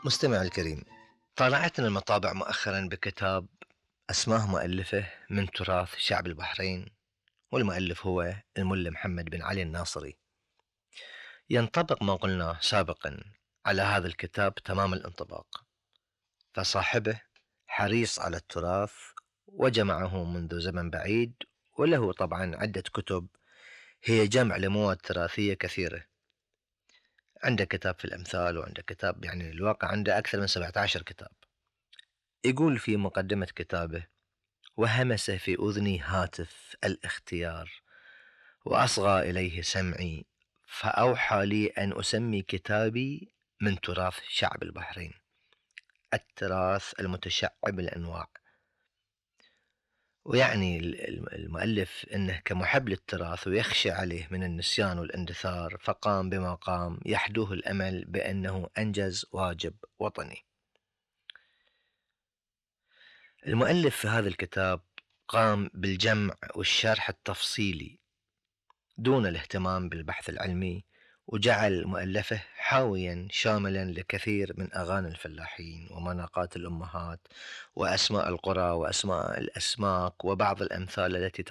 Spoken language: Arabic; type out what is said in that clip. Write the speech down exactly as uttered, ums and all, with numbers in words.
مستمع الكريم، طالعتنا المطابع مؤخرا بكتاب أسماه مؤلفه من تراث شعب البحرين، والمؤلف هو الملا محمد بن علي الناصري. ينطبق ما قلناه سابقا على هذا الكتاب تمام الانطباق، فصاحبه حريص على التراث وجمعه منذ زمن بعيد، وله طبعا عدة كتب هي جمع لمواد تراثية كثيرة. عنده كتاب في الأمثال، وعنده كتاب يعني الواقع عنده أكثر من سبعة عشر كتاب. يقول في مقدمة كتابه: وهمس في أذني هاتف الاختيار، وأصغى إليه سمعي، فأوحى لي أن أسمي كتابي من تراث شعب البحرين، التراث المتشعب الأنواع. ويعني المؤلف أنه كمحب للتراث ويخشى عليه من النسيان والاندثار، فقام بما قام يحدوه الأمل بأنه أنجز واجب وطني. المؤلف في هذا الكتاب قام بالجمع والشرح التفصيلي دون الاهتمام بالبحث العلمي، وجعل مؤلفه حاويا شاملا لكثير من أغاني الفلاحين ومناقات الأمهات وأسماء القرى وأسماء الأسماك وبعض الأمثال التي